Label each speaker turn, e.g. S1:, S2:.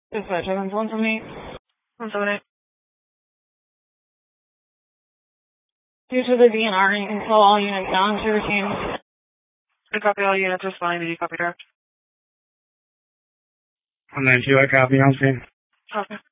S1: Dispatch, Evans 178.
S2: 178.
S1: Due to the DNR, you can slow all units down to routine.
S2: I copy all units, responding to you, copy draft.
S3: 192, I copy, on scene.
S2: Copy.